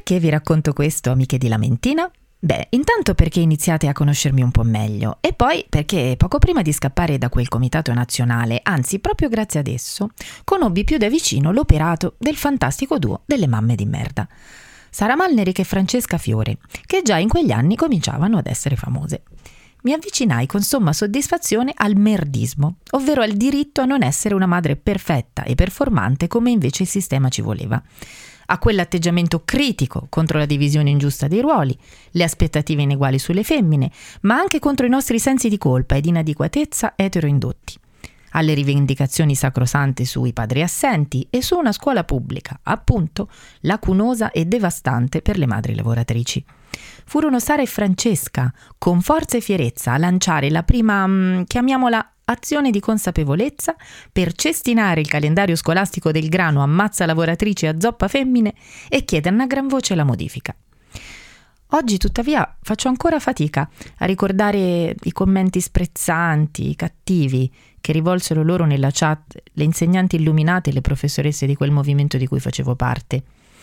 Perché vi racconto questo, amiche di Lamentina? Beh, intanto perché iniziate a conoscermi un po' meglio e poi perché poco prima di scappare da quel comitato nazionale, anzi proprio grazie ad esso, conobbi più da vicino l'operato del fantastico duo delle mamme di merda, Sara Malneric e Francesca Fiore, che già in quegli anni cominciavano ad essere famose. Mi avvicinai con somma soddisfazione al merdismo, ovvero al diritto a non essere una madre perfetta e performante come invece il sistema ci voleva, a quell'atteggiamento critico contro la divisione ingiusta dei ruoli, le aspettative ineguali sulle femmine, ma anche contro i nostri sensi di colpa ed inadeguatezza eteroindotti, alle rivendicazioni sacrosante sui padri assenti e su una scuola pubblica, appunto, lacunosa e devastante per le madri lavoratrici. Furono Sara e Francesca, con forza e fierezza, a lanciare la prima, chiamiamola, azione di consapevolezza per cestinare il calendario scolastico del grano ammazza lavoratrici a zoppa femmine e chiederne a gran voce la modifica. Oggi, tuttavia, faccio ancora fatica a ricordare i commenti sprezzanti, cattivi, che rivolsero loro nella chat le insegnanti illuminate e le professoresse di quel movimento di cui facevo parte,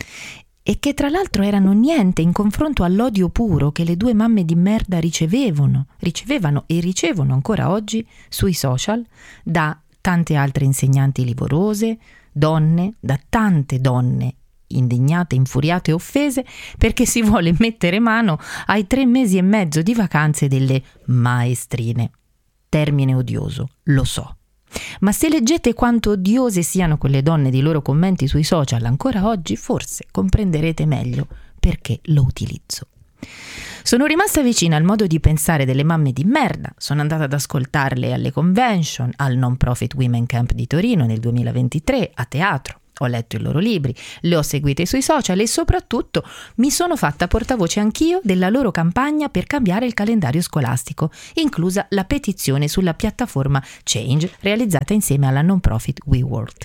e che tra l'altro erano niente in confronto all'odio puro che le due mamme di merda ricevevano e ricevono ancora oggi sui social da tante altre insegnanti livorose, donne, da tante donne indignate, infuriate e offese perché si vuole mettere mano ai 3 mesi e mezzo di vacanze delle maestrine. Termine odioso, lo so. Ma se leggete quanto odiose siano quelle donne dei loro commenti sui social ancora oggi, forse comprenderete meglio perché lo utilizzo. Sono rimasta vicina al modo di pensare delle mamme di merda, sono andata ad ascoltarle alle convention, al Non-Profit Women Camp di Torino nel 2023, a teatro. Ho letto i loro libri, le ho seguite sui social e soprattutto mi sono fatta portavoce anch'io della loro campagna per cambiare il calendario scolastico, inclusa la petizione sulla piattaforma Change realizzata insieme alla non-profit WeWorld.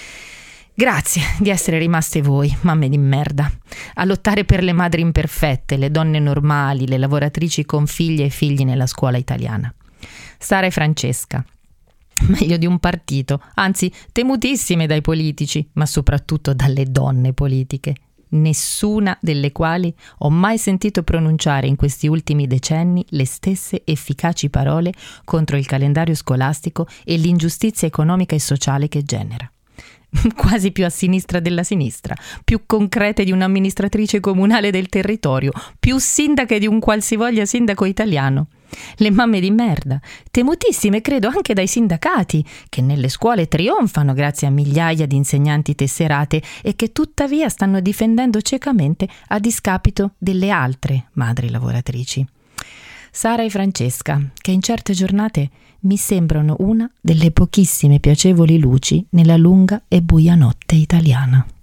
Grazie di essere rimaste voi, mamme di merda, a lottare per le madri imperfette, le donne normali, le lavoratrici con figlie e figli nella scuola italiana. Sara e Francesca, meglio di un partito, anzi temutissime dai politici, ma soprattutto dalle donne politiche, nessuna delle quali ho mai sentito pronunciare in questi ultimi decenni le stesse efficaci parole contro il calendario scolastico e l'ingiustizia economica e sociale che genera. Quasi più a sinistra della sinistra, più concrete di un'amministratrice comunale del territorio, più sindache di un qualsivoglia sindaco italiano. Le mamme di merda, temutissime credo anche dai sindacati, che nelle scuole trionfano grazie a migliaia di insegnanti tesserate e che tuttavia stanno difendendo ciecamente a discapito delle altre madri lavoratrici. Sara e Francesca, che in certe giornate mi sembrano una delle pochissime piacevoli luci nella lunga e buia notte italiana.